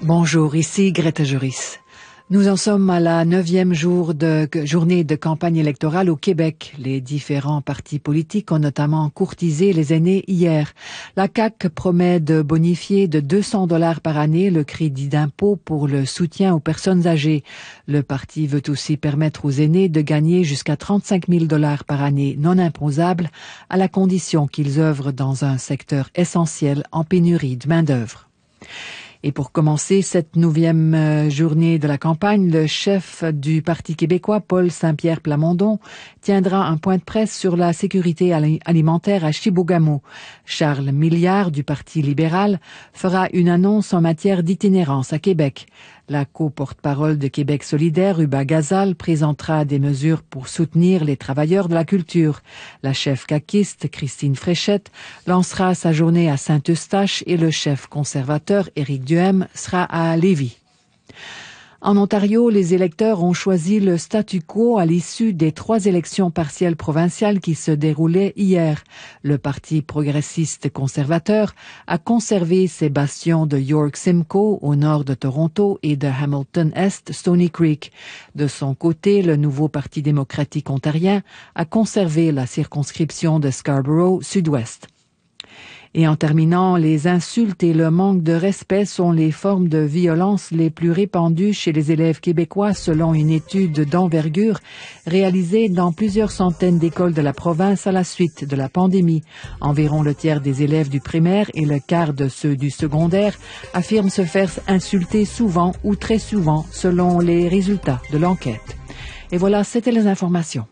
Bonjour, ici Greta Juris. Nous en sommes à la 9e journée de campagne électorale au Québec. Les différents partis politiques ont notamment courtisé les aînés hier. La CAQ promet de bonifier de 200 $ par année le crédit d'impôt pour le soutien aux personnes âgées. Le parti veut aussi permettre aux aînés de gagner jusqu'à 35 000 $ par année non imposables à la condition qu'ils œuvrent dans un secteur essentiel en pénurie de main-d'œuvre. Et pour commencer cette 9e journée de la campagne, le chef du Parti québécois, Paul Saint-Pierre Plamondon, tiendra un point de presse sur la sécurité alimentaire à Chibougamau. Charles Milliard du Parti libéral fera une annonce en matière d'itinérance à Québec. La co-porte-parole de Québec solidaire, Uba Gazal, présentera des mesures pour soutenir les travailleurs de la culture. La chef caquiste, Christine Fréchette, lancera sa journée à Saint-Eustache et le chef conservateur, Éric Duhem, sera à Lévis. En Ontario, les électeurs ont choisi le statu quo à l'issue des 3 élections partielles provinciales qui se déroulaient hier. Le Parti progressiste conservateur a conservé ses bastions de York Simcoe au nord de Toronto et de Hamilton-Est, Stony Creek. De son côté, le nouveau Parti démocratique ontarien a conservé la circonscription de Scarborough Sud-Ouest. Et en terminant, les insultes et le manque de respect sont les formes de violence les plus répandues chez les élèves québécois selon une étude d'envergure réalisée dans plusieurs centaines d'écoles de la province à la suite de la pandémie. Environ le tiers des élèves du primaire et le quart de ceux du secondaire affirment se faire insulter souvent ou très souvent selon les résultats de l'enquête. Et voilà, c'était les informations.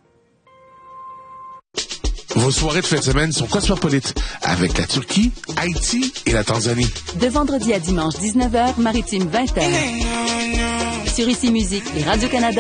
Vos soirées de fin de semaine sont cosmopolites avec la Turquie, Haïti et la Tanzanie. De vendredi à dimanche 19h, Maritime 20h. Sur Ici Musique et Radio-Canada.